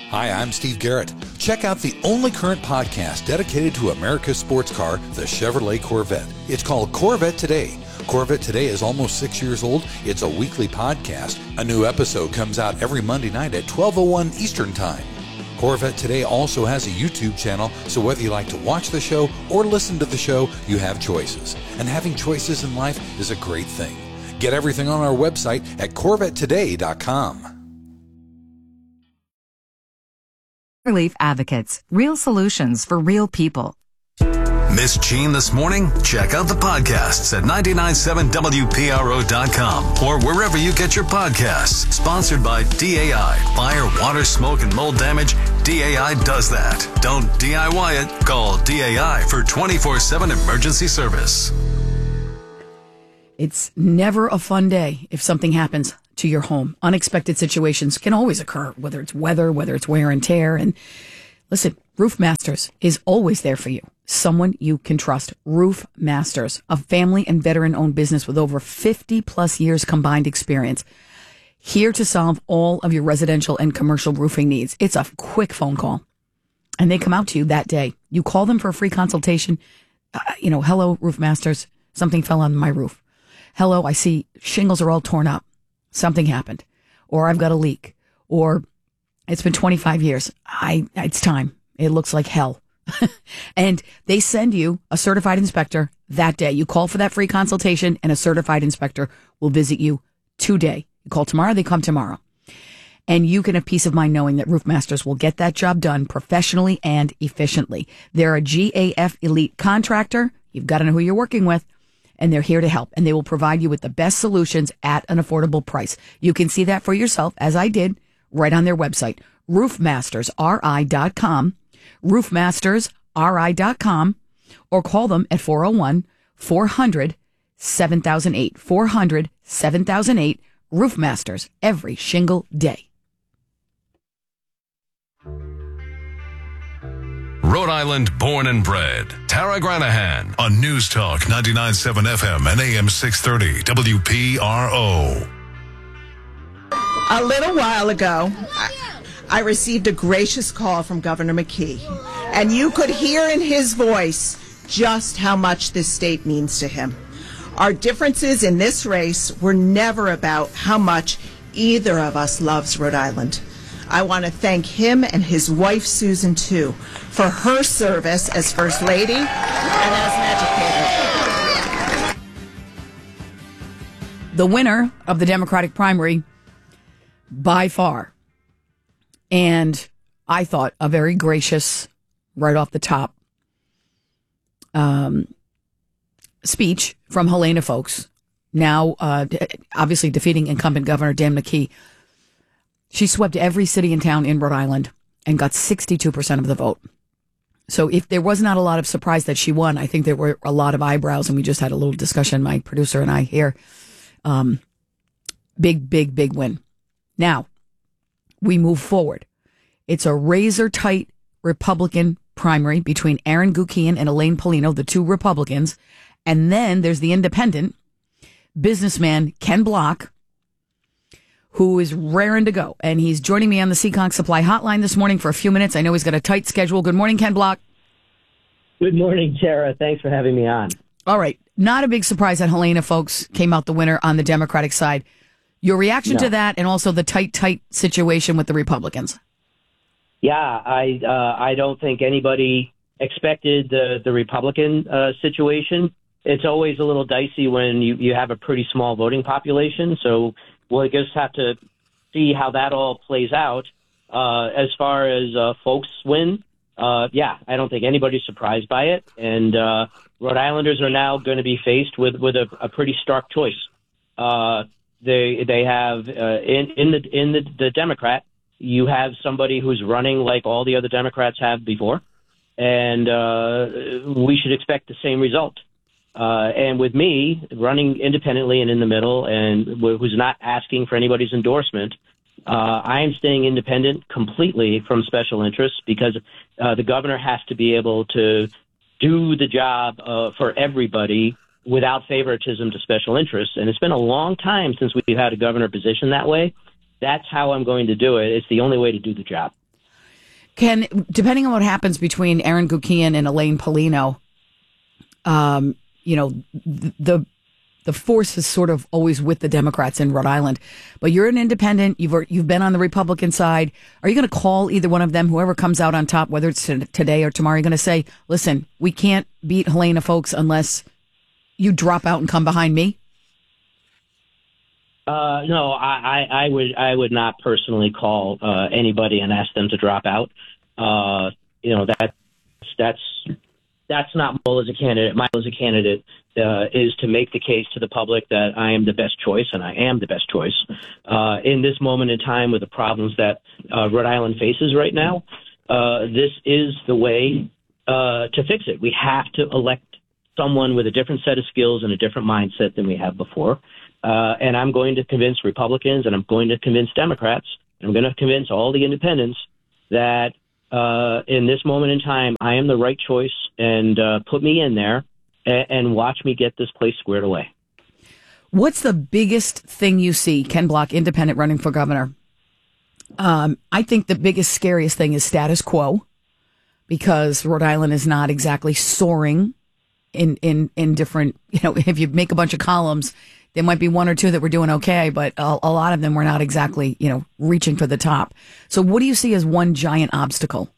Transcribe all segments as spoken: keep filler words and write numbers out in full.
Hi, I'm Steve Garrett. Check out the only current podcast dedicated to America's sports car, the Chevrolet Corvette. It's called Corvette Today. Corvette Today is almost six years old. It's a weekly podcast. A new episode comes out every Monday night at twelve oh one Eastern Time. Corvette Today also has a YouTube channel, so whether you like to watch the show or listen to the show, you have choices. And having choices in life is a great thing. Get everything on our website at corvette today dot com. Relief Advocates, real solutions for real people. Miss Jean this morning? Check out the podcasts at nine nine seven W P R O dot com or wherever you get your podcasts. Sponsored by D A I. Fire, water, smoke, and mold damage. D A I does that. Don't D I Y it. Call D A I for twenty-four seven emergency service. It's never a fun day if something happens to your home. Unexpected situations can always occur, whether it's weather, whether it's wear and tear. And listen, Roof Masters is always there for you. Someone you can trust. Roof Masters, a family and veteran-owned business with over fifty plus years combined experience. Here to solve all of your residential and commercial roofing needs. It's a quick phone call, and they come out to you that day. You call them for a free consultation. Uh, you know, hello, Roof Masters. Something fell on my roof. Hello, I see shingles are all torn up. Something happened, or I've got a leak, or it's been twenty-five years. I, it's time. It looks like hell. And they send you a certified inspector that day. You call for that free consultation and a certified inspector will visit you today. You call tomorrow, they come tomorrow. And you can have peace of mind knowing that Roof Masters will get that job done professionally and efficiently. They're a G A F elite contractor. You've got to know who you're working with. And they're here to help, and they will provide you with the best solutions at an affordable price. You can see that for yourself, as I did, right on their website, roof masters r i dot com, roof masters r i dot com, or call them at four oh one, four hundred, seven thousand eight, four hundred, seven thousand eight, Roof Masters, every shingle day. Rhode Island born and bred. Tara Granahan on News Talk ninety-nine point seven F M and A M six thirty W P R O. A little while ago, I, I received a gracious call from Governor McKee, and you could hear in his voice just how much this state means to him. Our differences in this race were never about how much either of us loves Rhode Island. I want to thank him and his wife, Susan, too, for her service as First Lady and as an educator. The winner of the Democratic primary, by far, and I thought a very gracious, right off the top, um, speech from Helena Foulkes, now uh, obviously defeating incumbent Governor Dan McKee. She swept every city and town in Rhode Island and got sixty-two percent of the vote. So if there was not a lot of surprise that she won, I think there were a lot of eyebrows, and we just had a little discussion, my producer and I here. Um, big, big, big win. Now, we move forward. It's a razor-tight Republican primary between Aaron Guckian and Elaine Paulino, the two Republicans. And then there's the independent businessman, Ken Block, who is raring to go. And he's joining me on the Seekonk Supply Hotline this morning for a few minutes. I know he's got a tight schedule. Good morning, Ken Block. Good morning, Tara. Thanks for having me on. All right. Not a big surprise that Helena Foulkes came out the winner on the Democratic side. Your reaction No. to that, and also the tight, tight situation with the Republicans? Yeah, I uh, I don't think anybody expected the, the Republican uh, situation. It's always a little dicey when you, you have a pretty small voting population. So we'll just have to see how that all plays out. Uh, as far as uh, folks win, uh, yeah, I don't think anybody's surprised by it. And uh, Rhode Islanders are now going to be faced with, with a, a pretty stark choice. Uh, they they have uh, in in the in the, the Democrat, you have somebody who's running like all the other Democrats have before, and uh, we should expect the same result. Uh, and with me running independently and in the middle, and who's not asking for anybody's endorsement, uh, I am staying independent completely from special interests because uh, the governor has to be able to do the job uh, for everybody without favoritism to special interests. And it's been a long time since we've had a governor position that way. That's how I'm going to do it. It's the only way to do the job. Ken, depending on what happens between Aaron Gukian and Elaine Paulino, um, you know, the the force is sort of always with the Democrats in Rhode Island. But you're an independent. You've you've been on the Republican side. Are you going to call either one of them, whoever comes out on top, whether it's today or tomorrow? You're going to say, listen, we can't beat Helena Foulkes unless you drop out and come behind me? Uh, no, I, I, I would I would not personally call uh, anybody and ask them to drop out. Uh, you know, that that's that's not my role as a candidate. My role as a candidate uh, is to make the case to the public that I am the best choice, and I am the best choice uh, in this moment in time with the problems that uh, Rhode Island faces right now. Uh, this is the way uh, to fix it. We have to elect someone with a different set of skills and a different mindset than we have before. Uh, and I'm going to convince Republicans and I'm going to convince Democrats. And I'm going to convince all the independents that uh, in this moment in time, I am the right choice, and uh, put me in there and, and watch me get this place squared away. What's the biggest thing you see, Ken Block, independent running for governor? Um, I think the biggest, scariest thing is status quo, because Rhode Island is not exactly soaring in, in, in different, you know, if you make a bunch of columns, there might be one or two that were doing okay, but a, a lot of them were not exactly, you know, reaching for the top. So what do you see as one giant obstacle?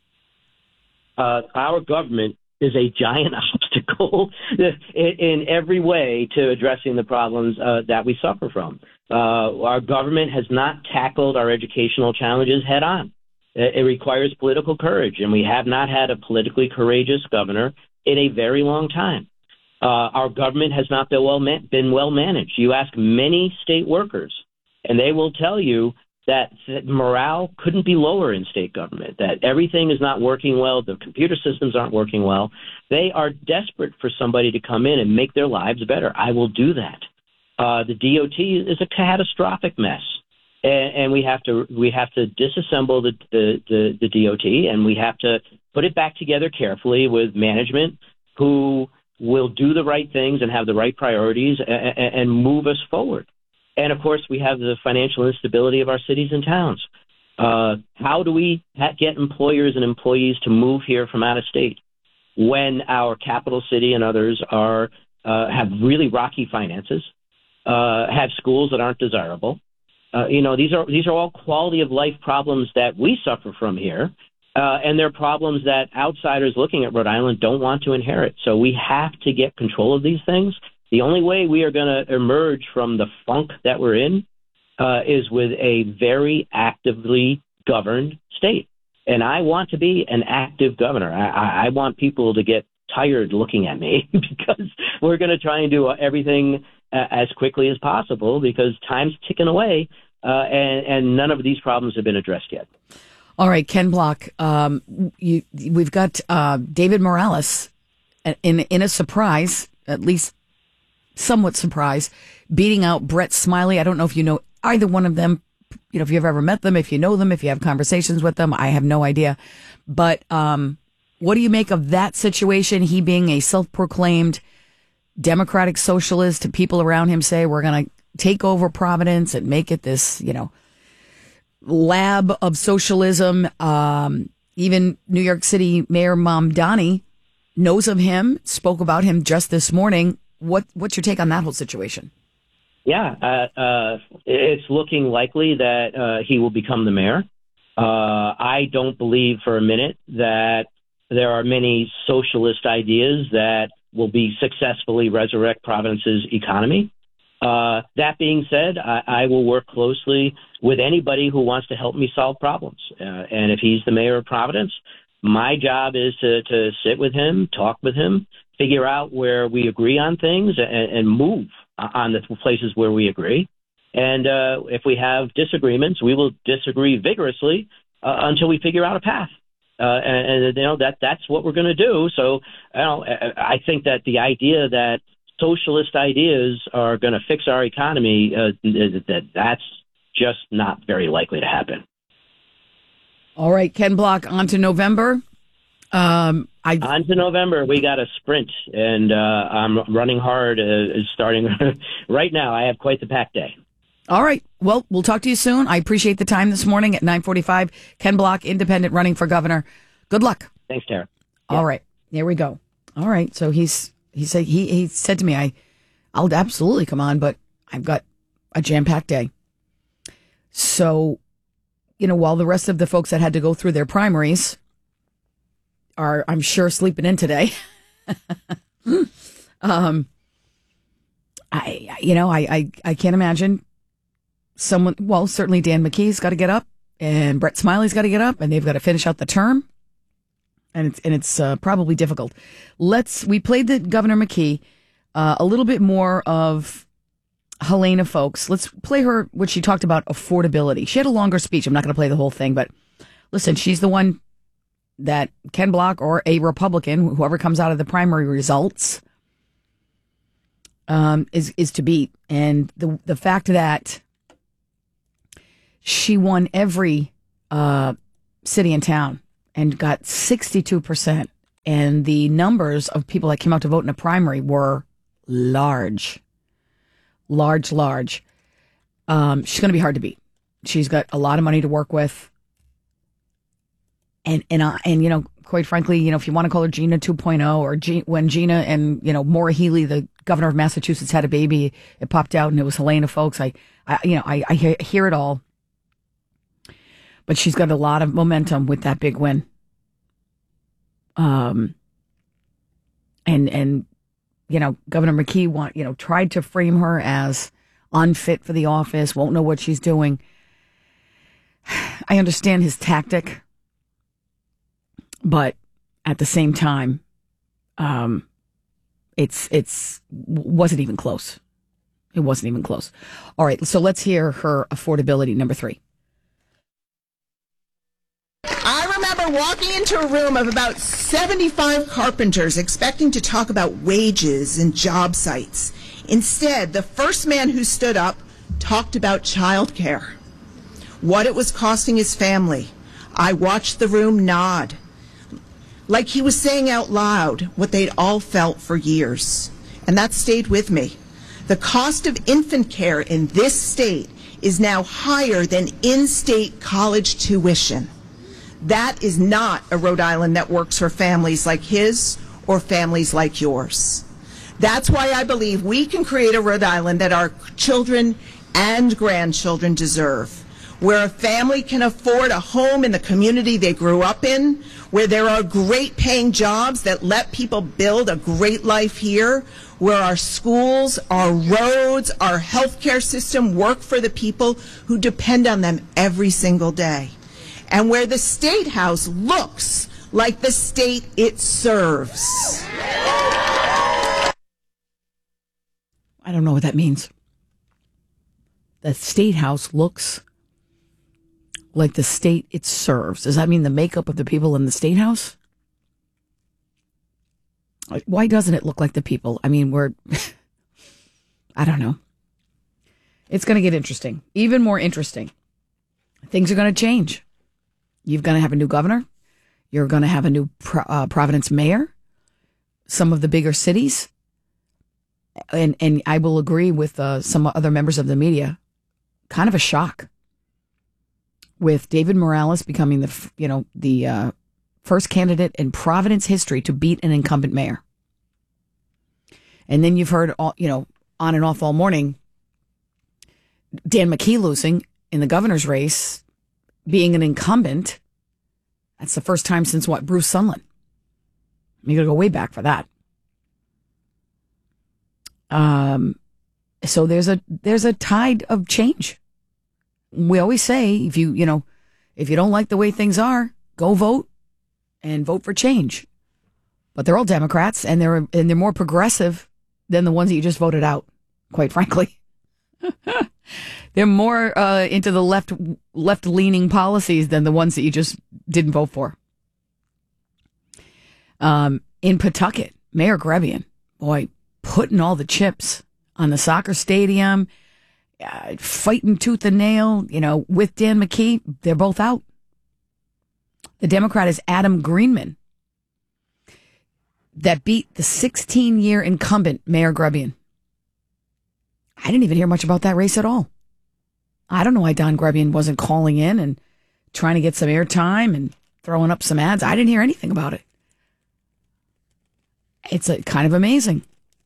Uh, our government is a giant obstacle in, in every way to addressing the problems uh, that we suffer from. Uh, our government has not tackled our educational challenges head on. It, it requires political courage, and we have not had a politically courageous governor in a very long time. Uh, our government has not been well, man- been well managed. You ask many state workers, and they will tell you that, that morale couldn't be lower in state government, that everything is not working well, the computer systems aren't working well. They are desperate for somebody to come in and make their lives better. I will do that. Uh, the D O T is a catastrophic mess, and, and we have to we have to disassemble the, the, the, the D O T, and we have to put it back together carefully with management who will do the right things and have the right priorities and, and move us forward. And, of course, we have the financial instability of our cities and towns. Uh, how do we ha- get employers and employees to move here from out of state when our capital city and others are uh, have really rocky finances, uh, have schools that aren't desirable? Uh, you know, these are these are all quality of life problems that we suffer from here. Uh, and they're problems that outsiders looking at Rhode Island don't want to inherit. So we have to get control of these things. The only way we are going to emerge from the funk that we're in uh, is with a very actively governed state. And I want to be an active governor. I, I want people to get tired looking at me because we're going to try and do everything uh, as quickly as possible because time's ticking away uh, and, and none of these problems have been addressed yet. All right, Ken Block, um, you, we've got uh, David Morales in in a surprise, at least somewhat surprise, beating out Brett Smiley. I don't know if you know either one of them, you know, if you've ever met them, if you know them, if you have conversations with them. I have no idea. But um, what do you make of that situation? He being a self-proclaimed democratic socialist, people around him say, we're going to take over Providence and make it this, you know, lab of socialism. Um, even New York City Mayor Mamdani knows of him, spoke about him just this morning. What what's your take on that whole situation? Yeah, uh, uh, it's looking likely that uh, he will become the mayor. Uh, I don't believe for a minute that there are many socialist ideas that will be successfully resurrect Providence's economy. Uh, that being said, I, I will work closely with anybody who wants to help me solve problems. Uh, and if he's the mayor of Providence, my job is to, to sit with him, talk with him, figure out where we agree on things and, and move on the places where we agree. And uh, if we have disagreements, we will disagree vigorously uh, until we figure out a path. Uh, and, and, you know, that that's what we're going to do. So you know, I think that the idea that socialist ideas are going to fix our economy, uh, that that's just not very likely to happen. All right, Ken Block, on to November. Um, I on to November, we got a sprint, and uh, I'm running hard. Uh, starting right now, I have quite the packed day. All right. Well, we'll talk to you soon. I appreciate the time this morning at nine forty-five. Ken Block, independent, running for governor. Good luck. Thanks, Tara. Yeah. All right. There we go. All right. So he's he said he he said to me, I I'll absolutely come on, but I've got a jam-packed day. So, you know, while the rest of the folks that had to go through their primaries are, I'm sure, sleeping in today. um, I, you know, I, I, I can't imagine someone, well, certainly Dan McKee's got to get up and Brett Smiley's got to get up and they've got to finish out the term. And it's, and it's uh, probably difficult. Let's, we played the Governor McKee, uh, a little bit more of Helena, folks. Let's play her, what she talked about affordability. She had a longer speech. I'm not going to play the whole thing, but listen, she's the one that Ken Block or a Republican, whoever comes out of the primary results, um, is, is to beat. And the, the fact that she won every, uh, city and town and got sixty-two percent. And the numbers of people that came out to vote in a primary were large. Large, large. Um, she's going to be hard to beat. She's got a lot of money to work with. And, and, uh, and, you know, quite frankly, you know, if you want to call her Gina two point oh or G- when Gina and, you know, Maura Healey, the governor of Massachusetts, had a baby, it popped out and it was Helena, folks. I, I you know, I, I hear, hear it all. But she's got a lot of momentum with that big win. Um, and, and, you know, Governor McKee want, you know, tried to frame her as unfit for the office, won't know what she's doing. I understand his tactic, but at the same time, um, it's, it's, wasn't even close. It wasn't even close. All right. So let's hear her affordability, number three. I remember walking into a room of about seventy-five carpenters expecting to talk about wages and job sites. Instead, the first man who stood up talked about childcare, what it was costing his family. I watched the room nod, like he was saying out loud what they'd all felt for years. And that stayed with me. The cost of infant care in this state is now higher than in-state college tuition. That is not a Rhode Island that works for families like his or families like yours. That's why I believe we can create a Rhode Island that our children and grandchildren deserve, where a family can afford a home in the community they grew up in, where there are great paying jobs that let people build a great life here, where our schools, our roads, our healthcare system work for the people who depend on them every single day. And where the State House looks like the state it serves. I don't know what that means. The State House looks like the state it serves. Does that mean the makeup of the people in the State House? Why doesn't it look like the people? I mean, we're, I don't know. It's going to get interesting, even more interesting. Things are going to change. You're going to have a new governor. You're going to have a new Pro- uh, Providence mayor. Some of the bigger cities. And and I will agree with uh, some other members of the media. Kind of a shock. With David Morales becoming the, you know, the uh, first candidate in Providence history to beat an incumbent mayor. And then you've heard, all, you know, on and off all morning, Dan McKee losing in the governor's race, being an incumbent. That's the first time since what? Bruce Sunland. You got to go way back for that. Um, so there's a there's a tide of change. We always say, if you you know, if you don't like the way things are, go vote and vote for change. But they're all Democrats, and they're and they're more progressive than the ones that you just voted out. Quite frankly, they're more uh, into the left left leaning policies than the ones that you just didn't vote for. Um, in Pawtucket, Mayor Grebian, boy, putting all the chips on the soccer stadium, uh, fighting tooth and nail, you know, with Dan McKee. They're both out. The Democrat is Adam Greenman, that beat the sixteen-year incumbent, Mayor Grebian. I didn't even hear much about that race at all. I don't know why Don Grebbian wasn't calling in and trying to get some airtime and throwing up some ads. I didn't hear anything about it. It's a, kind of amazing.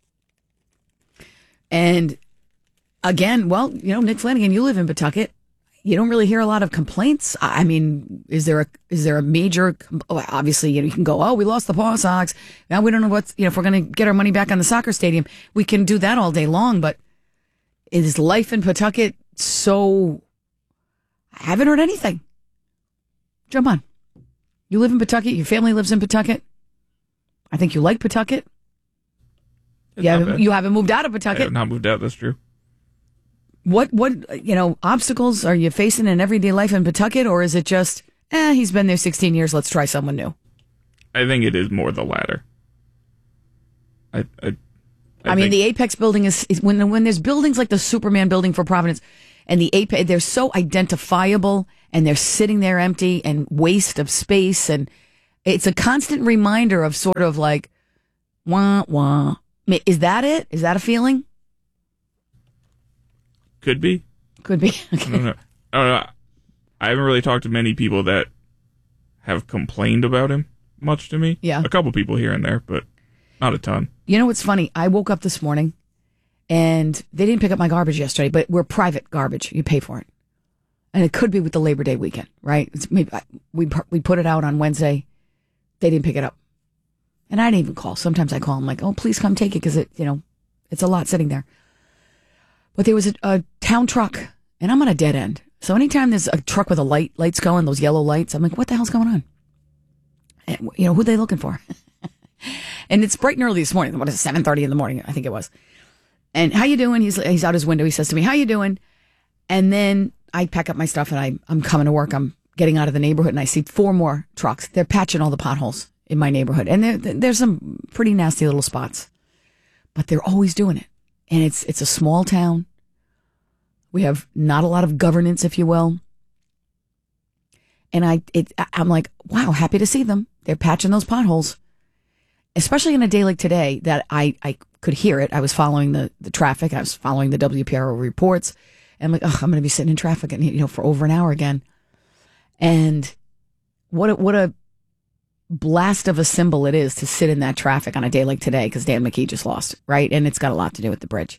And again, well, you know, Nick Flanagan, you live in Pawtucket. You don't really hear a lot of complaints. I mean, is there a is there a major? Oh, obviously, you know, you can go, oh, we lost the Paw Sox. Now we don't know what's, you know, if we're going to get our money back on the soccer stadium. We can do that all day long. But is life in Pawtucket so? I haven't heard anything. Jump on. You live in Pawtucket. Your family lives in Pawtucket. I think you like Pawtucket. It's you haven't, you haven't moved out of Pawtucket. I have not moved out. That's true. What, what, you know, obstacles are you facing in everyday life in Pawtucket, or is it just, eh, he's been there sixteen years, let's try someone new? I think it is more the latter. I, I, I, I mean, the Apex building is, is, when, when there's buildings like the Superman building for Providence, and the Apex, they're so identifiable, and they're sitting there empty, and waste of space, and it's a constant reminder of sort of like, wah, wah. Is that it? Is that a feeling? Could be. Could be. Okay. I don't know. I don't know. I haven't really talked to many people that have complained about him much to me. Yeah. A couple people here and there, but not a ton. You know what's funny? I woke up this morning and they didn't pick up my garbage yesterday, but we're private garbage. You pay for it. And it could be with the Labor Day weekend, right? It's maybe we we put it out on Wednesday. They didn't pick it up. And I didn't even call. Sometimes I call them like, oh, please come take it because it, you know, it's a lot sitting there. But there was a, a town truck, and I'm on a dead end. So anytime there's a truck with a light, lights going, those yellow lights, I'm like, what the hell's going on? And, you know, who are they looking for? And it's bright and early this morning. What is it, seven thirty in the morning, I think it was. And how you doing? He's he's out his window. He says to me, how you doing? And then I pack up my stuff, and I, I'm coming to work. I'm getting out of the neighborhood, and I see four more trucks. They're patching all the potholes in my neighborhood. And there, there's some pretty nasty little spots. But they're always doing it. And it's it's a small town. We have not a lot of governance, if you will. And I it, I'm like, wow, happy to see them. They're patching those potholes. Especially in a day like today that I, I could hear it. I was following the, the traffic. I was following the W P R O reports. And I'm like, oh, I'm going to be sitting in traffic and, you know, for over an hour again. And what a, what a blast of a symbol it is to sit in that traffic on a day like today because Dan McKee just lost, right? And it's got a lot to do with the bridge.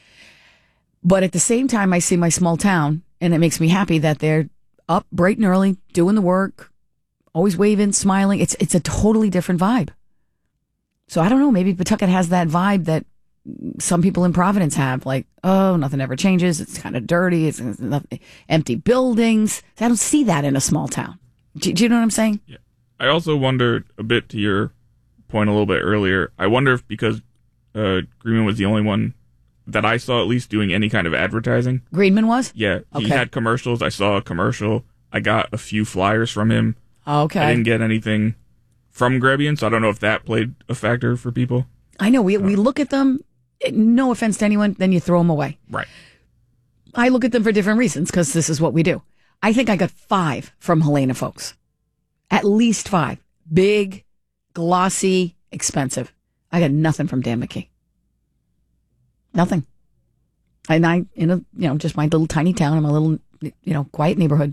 But at the same time, I see my small town, and it makes me happy that they're up bright and early, doing the work, always waving, smiling. It's it's a totally different vibe. So I don't know, maybe Pawtucket has that vibe that some people in Providence have, like, oh, nothing ever changes. It's kind of dirty. It's, it's nothing, empty buildings. I don't see that in a small town. Do, do you know what I'm saying? Yeah. I also wondered a bit to your point a little bit earlier. I wonder if because uh, Greenman was the only one that I saw at least doing any kind of advertising. Greenman was? Yeah. He okay. had commercials. I saw a commercial. I got a few flyers from him. Okay. I didn't get anything from Grebbian, so I don't know if that played a factor for people. I know. We, uh, we look at them, no offense to anyone, then you throw them away. Right. I look at them for different reasons because this is what we do. I think I got five from Helena folks. At least five. Big, glossy, expensive. I got nothing from Dan McKee. Nothing. And I, in a, you know, just my little tiny town, in my little, you know, quiet neighborhood.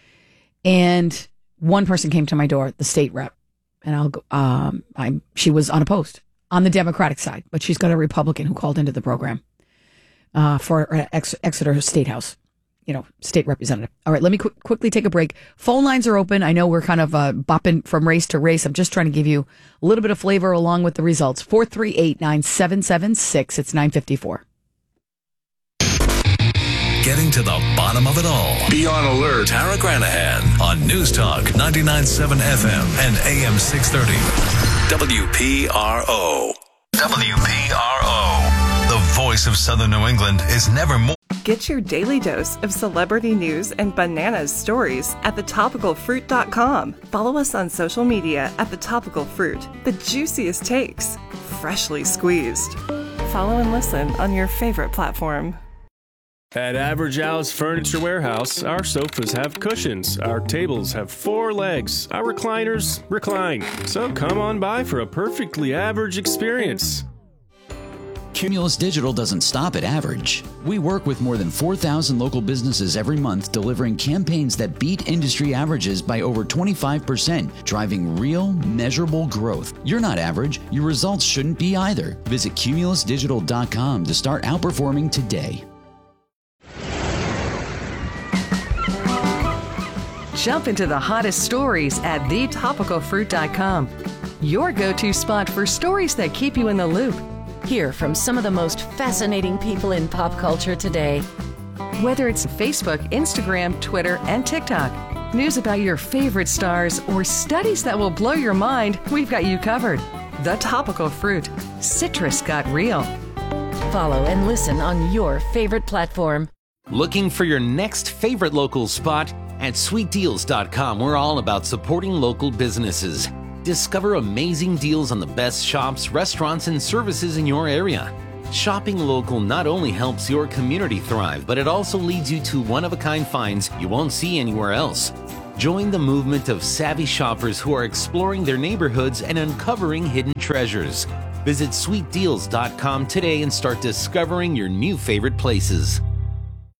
And one person came to my door, the state rep. And I'll go, um, I'm, she was unopposed on the Democratic side, but she's got a Republican who called into the program, uh, for Ex- Exeter State House. You know, state representative. All right, let me qu- quickly take a break. Phone lines are open. I know we're kind of uh, bopping from race to race. I'm just trying to give you a little bit of flavor along with the results. four three eight, nine seven seven six. It's nine fifty-four. Getting to the bottom of it all. Be on alert. Tara Granahan on News Talk ninety-nine point seven F M and A M six thirty. W P R O. W P R O. The voice of Southern New England is never more. Get your daily dose of celebrity news and bananas stories at the topical fruit dot com. Follow us on social media at The Topical Fruit. The juiciest takes, freshly squeezed. Follow and listen on your favorite platform. At Average Al's Furniture Warehouse, our sofas have cushions, our tables have four legs, our recliners recline. So come on by for a perfectly average experience. Cumulus Digital doesn't stop at average. We work with more than four thousand local businesses every month, delivering campaigns that beat industry averages by over twenty-five percent, driving real, measurable growth. You're not average. Your results shouldn't be either. Visit cumulus digital dot com to start outperforming today. Jump into the hottest stories at the topical fruit dot com. Your go-to spot for stories that keep you in the loop. Hear from some of the most fascinating people in pop culture today. Whether it's Facebook, Instagram, Twitter, and TikTok, news about your favorite stars, or studies that will blow your mind, we've got you covered. The Topical Fruit. Citrus got real. Follow and listen on your favorite platform. Looking for your next favorite local spot? At sweet deals dot com, we're all about supporting local businesses. Discover amazing deals on the best shops, restaurants, and services in your area. Shopping local not only helps your community thrive, but it also leads you to one-of-a-kind finds you won't see anywhere else. Join the movement of savvy shoppers who are exploring their neighborhoods and uncovering hidden treasures. Visit sweet deals dot com today and start discovering your new favorite places.